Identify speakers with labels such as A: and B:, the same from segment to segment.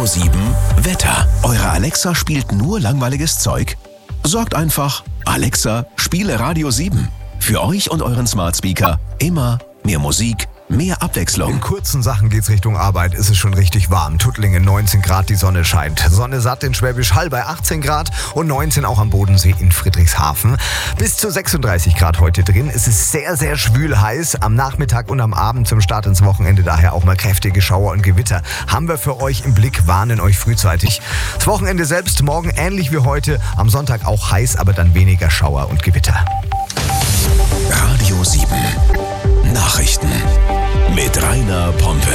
A: 7 Wetter. Eure Alexa spielt nur langweiliges Zeug? Sorgt einfach, Alexa, spiele Radio 7. Für euch und euren Smart Speaker immer mehr Musik, mehr Abwechslung.
B: In kurzen Sachen geht's Richtung Arbeit, ist es schon richtig warm. Tuttlingen 19 Grad, die Sonne scheint. Sonne satt in Schwäbisch Hall bei 18 Grad und 19 auch am Bodensee in Friedrichshafen. Bis zu 36 Grad heute drin. Es ist sehr, sehr schwül heiß. Am Nachmittag und am Abend zum Start ins Wochenende daher auch mal kräftige Schauer und Gewitter. Haben wir für euch im Blick, warnen euch frühzeitig. Das Wochenende selbst morgen ähnlich wie heute. Am Sonntag auch heiß, aber dann weniger Schauer und Gewitter.
A: Radio 7 Nachrichten mit Rainer Pompe.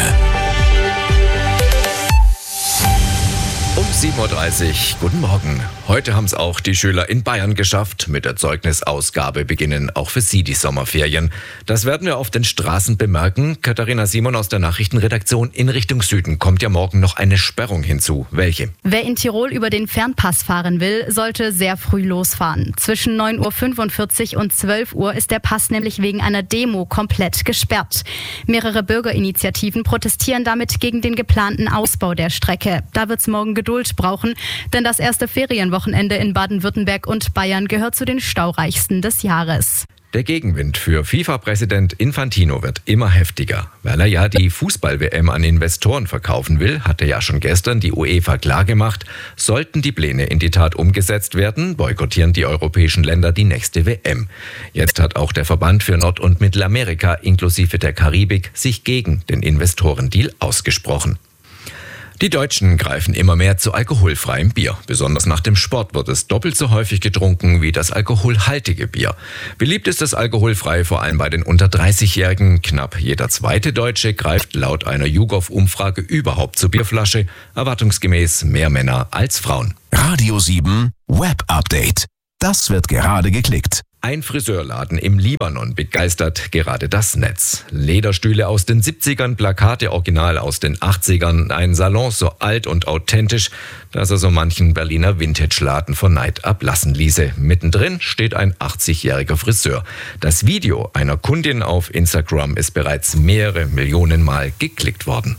C: Um 7.30 Uhr, guten Morgen. Heute haben es auch die Schüler in Bayern geschafft. Mit der Zeugnisausgabe beginnen auch für sie die Sommerferien. Das werden wir auf den Straßen bemerken. Katharina Simon aus der Nachrichtenredaktion. In Richtung Süden kommt ja morgen noch eine Sperrung hinzu. Welche?
D: Wer in Tirol über den Fernpass fahren will, sollte sehr früh losfahren. Zwischen 9.45 Uhr und 12 Uhr ist der Pass nämlich wegen einer Demo komplett gesperrt. Mehrere Bürgerinitiativen protestieren damit gegen den geplanten Ausbau der Strecke. Da wird es morgen Geduld brauchen, denn das erste Ferienwochenende in Baden-Württemberg und Bayern gehört zu den staureichsten des Jahres.
C: Der Gegenwind für FIFA-Präsident Infantino wird immer heftiger. Weil er ja die Fußball-WM an Investoren verkaufen will, hatte ja schon gestern die UEFA klargemacht, sollten die Pläne in die Tat umgesetzt werden, boykottieren die europäischen Länder die nächste WM. Jetzt hat auch der Verband für Nord- und Mittelamerika inklusive der Karibik sich gegen den Investorendeal ausgesprochen. Die Deutschen greifen immer mehr zu alkoholfreiem Bier. Besonders nach dem Sport wird es doppelt so häufig getrunken wie das alkoholhaltige Bier. Beliebt ist das alkoholfrei vor allem bei den unter 30-Jährigen. Knapp jeder zweite Deutsche greift laut einer YouGov-Umfrage überhaupt zur Bierflasche. Erwartungsgemäß mehr Männer als Frauen.
A: Radio 7 Web Update. Das wird gerade geklickt.
C: Ein Friseurladen im Libanon begeistert gerade das Netz. Lederstühle aus den 70ern, Plakate original aus den 80ern, ein Salon so alt und authentisch, dass er so manchen Berliner Vintage-Laden vor Neid ablassen ließe. Mittendrin steht ein 80-jähriger Friseur. Das Video einer Kundin auf Instagram ist bereits mehrere Millionen Mal geklickt worden.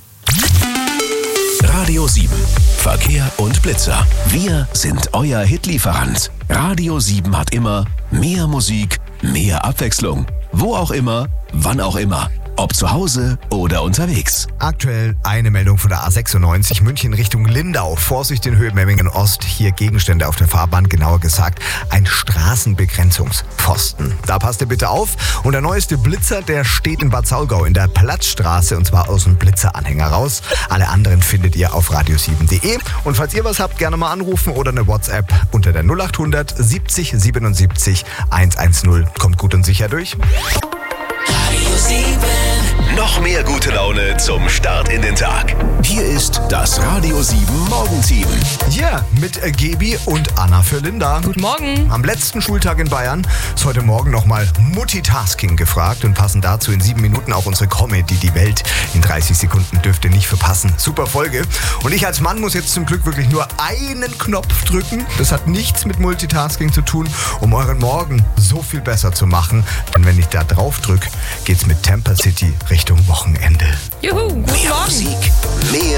A: Radio 7 Verkehr und Blitzer. Wir sind euer Hitlieferant. Radio 7 hat immer mehr Musik, mehr Abwechslung. Wo auch immer, wann auch immer. Ob zu Hause oder unterwegs.
B: Aktuell eine Meldung von der A96 München Richtung Lindau. Vorsicht in Höhe Memmingen Ost. Hier Gegenstände auf der Fahrbahn, genauer gesagt ein Straßenbegrenzungspfosten. Da passt ihr bitte auf. Und der neueste Blitzer, der steht in Bad Saulgau in der Platzstraße und zwar aus dem Blitzeranhänger raus. Alle anderen findet ihr auf radio7.de. Und falls ihr was habt, gerne mal anrufen oder eine WhatsApp unter der 0800 70 77 110. Kommt gut und sicher durch.
A: Radio 7. Noch mehr gute Laune zum Start in den Tag. Hier ist das Radio 7 Morgenteam.
B: Ja, mit Gebi und Anna für Linda.
E: Guten Morgen.
B: Am letzten Schultag in Bayern ist heute Morgen nochmal Multitasking gefragt und passend dazu in 7 Minuten auch unsere Comedy, die Welt in 30 Sekunden dürft ihr nicht verpassen. Super Folge. Und ich als Mann muss jetzt zum Glück wirklich nur einen Knopf drücken. Das hat nichts mit Multitasking zu tun, um euren Morgen so viel besser zu machen. Denn wenn ich da drauf drücke, geht's mit Temper City Richtung Wochenende.
E: Juhu, guten
A: Mehr
E: Morgen.
A: Musik, mehr